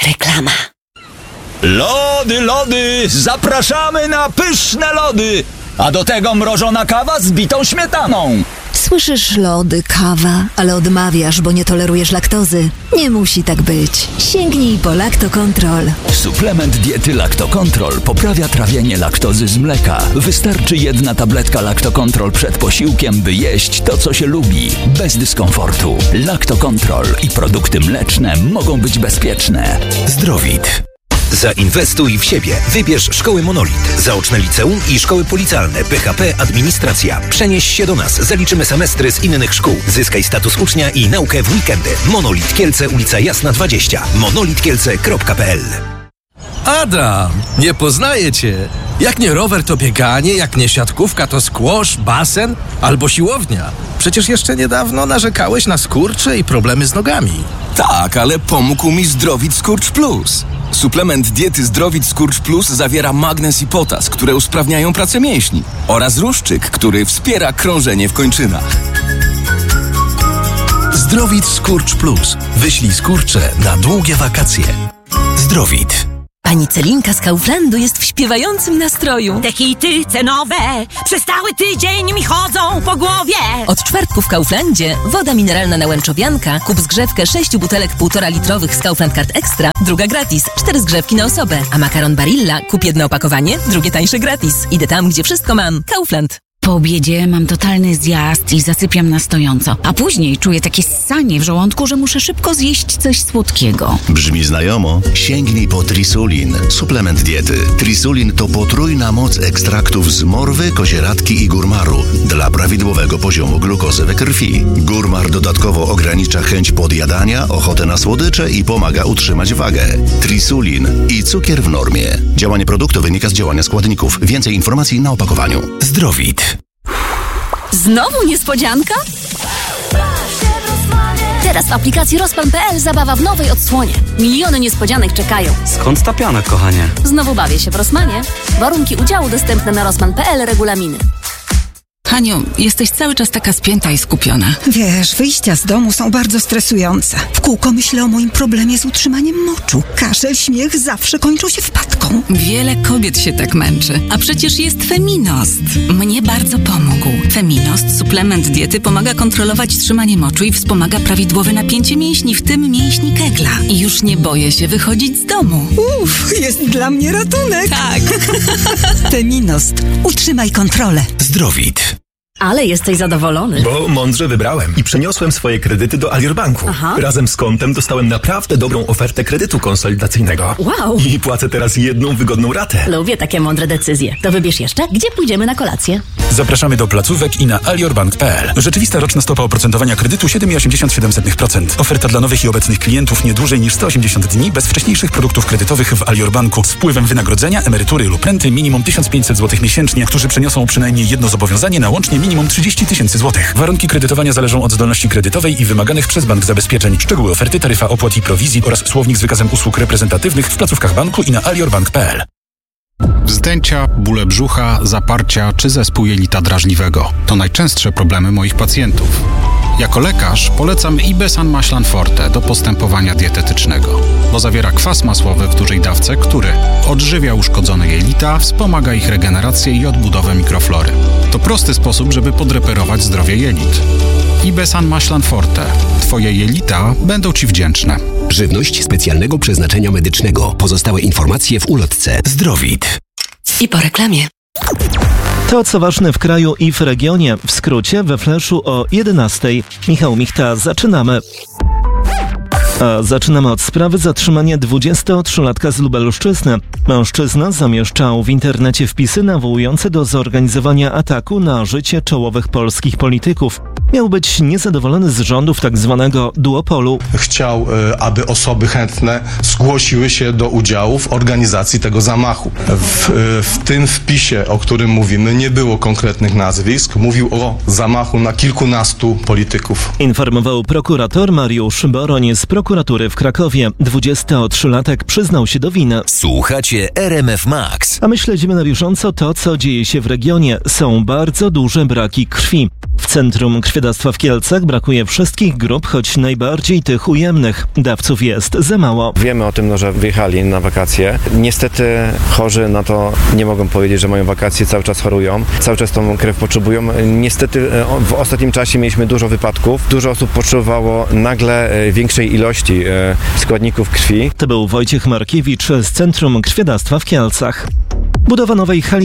Reklama. Lody, zapraszamy na pyszne lody! A do tego mrożona kawa z bitą śmietaną. Słyszysz, lody, kawa, ale odmawiasz, bo nie tolerujesz laktozy. Nie musi tak być. Sięgnij po Lactocontrol. Suplement diety Lactocontrol poprawia trawienie laktozy z mleka. Wystarczy 1 tabletka Lactocontrol przed posiłkiem, by jeść to, co się lubi, bez dyskomfortu. Lactocontrol i produkty mleczne mogą być bezpieczne. Zdrowit. Zainwestuj w siebie. Wybierz Szkoły Monolit, zaoczne liceum i szkoły policjalne, PHP, administracja. Przenieś się do nas, zaliczymy semestry z innych szkół. Zyskaj status ucznia i naukę w weekendy. Monolit Kielce, ulica Jasna 20. monolitkielce.pl. Adam, nie poznaję cię. Jak nie rower, to bieganie, jak nie siatkówka, to squash, basen albo siłownia. Przecież jeszcze niedawno narzekałeś na skurcze i problemy z nogami. Tak, ale pomógł mi Zdrowit Skurcz Plus. Suplement diety Zdrowit Skurcz Plus zawiera magnez i potas, które usprawniają pracę mięśni, oraz ruszczyk, który wspiera krążenie w kończynach. Zdrowit Skurcz Plus. Wyślij skurcze na długie wakacje. Zdrowit. Pani Celinka z Kauflandu jest w śpiewającym nastroju. Te hity cenowe przez cały tydzień mi chodzą po głowie. Od czwartku w Kauflandzie woda mineralna Nałęczowianka, kup zgrzewkę 6 butelek 1,5 litrowych z Kaufland Card Extra, druga gratis, 4 zgrzewki na osobę. A makaron Barilla, kup jedno opakowanie, drugie tańsze gratis. Idę tam, gdzie wszystko mam. Kaufland. Po obiedzie mam totalny zjazd i zasypiam na stojąco, a później czuję takie ssanie w żołądku, że muszę szybko zjeść coś słodkiego. Brzmi znajomo? Sięgnij po Trisulin, suplement diety. Trisulin to potrójna moc ekstraktów z morwy, kozieradki i górmaru dla prawidłowego poziomu glukozy we krwi. Górmar dodatkowo ogranicza chęć podjadania, ochotę na słodycze i pomaga utrzymać wagę. Trisulin i cukier w normie. Działanie produktu wynika z działania składników. Więcej informacji na opakowaniu. Zdrowit. Znowu niespodzianka? Teraz w aplikacji Rosman.pl zabawa w nowej odsłonie. Miliony niespodzianek czekają. Skąd ta piana, kochanie? Znowu bawię się w Rosmanie. Warunki udziału dostępne na Rosman.pl, regulaminy. Haniu, jesteś cały czas taka spięta i skupiona. Wiesz, wyjścia z domu są bardzo stresujące. W kółko myślę o moim problemie z utrzymaniem moczu. Kaszel, śmiech zawsze kończą się wpadką. Wiele kobiet się tak męczy, a przecież jest Feminost. Mnie bardzo pomógł. Feminost, suplement diety, pomaga kontrolować trzymanie moczu i wspomaga prawidłowe napięcie mięśni, w tym mięśni Kegla. I już nie boję się wychodzić z domu. Jest dla mnie ratunek. Tak. Feminost. Utrzymaj kontrolę. Zdrowit. Ale jesteś zadowolony. Bo mądrze wybrałem i przeniosłem swoje kredyty do Alior Banku. Aha. Razem z kontem dostałem naprawdę dobrą ofertę kredytu konsolidacyjnego. Wow. I płacę teraz jedną wygodną ratę. Lubię takie mądre decyzje. To wybierz jeszcze, gdzie pójdziemy na kolację. Zapraszamy do placówek i na aliorbank.pl. Rzeczywista roczna stopa oprocentowania kredytu 7,87%. Oferta dla nowych i obecnych klientów nie dłużej niż 180 dni bez wcześniejszych produktów kredytowych w Alior Banku z wpływem wynagrodzenia, emerytury lub renty minimum 1500 zł miesięcznie, którzy przeniosą przynajmniej jedno zobowiązanie na łącznie minimum 30 000 złotych. Warunki kredytowania zależą od zdolności kredytowej i wymaganych przez bank zabezpieczeń. Szczegóły oferty, taryfa opłat i prowizji oraz słownik z wykazem usług reprezentatywnych w placówkach banku i na aliorbank.pl. Wzdęcia, bóle brzucha, zaparcia czy zespół jelita drażliwego to najczęstsze problemy moich pacjentów. Jako lekarz polecam Ibesan Maślan Forte do postępowania dietetycznego, bo zawiera kwas masłowy w dużej dawce, który odżywia uszkodzone jelita, wspomaga ich regenerację i odbudowę mikroflory. To prosty sposób, żeby podreperować zdrowie jelit. Ibesan Maślan Forte. Twoje jelita będą Ci wdzięczne. Żywność specjalnego przeznaczenia medycznego. Pozostałe informacje w ulotce. Zdrowit. I po reklamie. To, co ważne w kraju i w regionie. W skrócie we Fleszu o 11:00. Michał Michta, zaczynamy. A zaczynamy od sprawy zatrzymania 23-latka z Lubelszczyzny. Mężczyzna zamieszczał w internecie wpisy nawołujące do zorganizowania ataku na życie czołowych polskich polityków. Miał być niezadowolony z rządów tzw. duopolu. Chciał, aby osoby chętne zgłosiły się do udziału w organizacji tego zamachu. W tym wpisie, o którym mówimy, nie było konkretnych nazwisk. Mówił o zamachu na kilkunastu polityków. Informował prokurator Mariusz Boroń z prokuratury w Krakowie. 23-latek przyznał się do winy. Słuchacie RMF Max. A my śledzimy na bieżąco to, co dzieje się w regionie. Są bardzo duże braki krwi. W Centrum Krwiodawstwa w Kielcach brakuje wszystkich grup, choć najbardziej tych ujemnych. Dawców jest za mało. Wiemy o tym, że wyjechali na wakacje. Niestety chorzy na to nie mogą powiedzieć, że mają wakacje, cały czas chorują, cały czas tą krew potrzebują. Niestety w ostatnim czasie mieliśmy dużo wypadków. Dużo osób potrzebowało nagle większej ilości składników krwi. To był Wojciech Markiewicz z Centrum Krwiodawstwa w Kielcach. Budowa nowej hali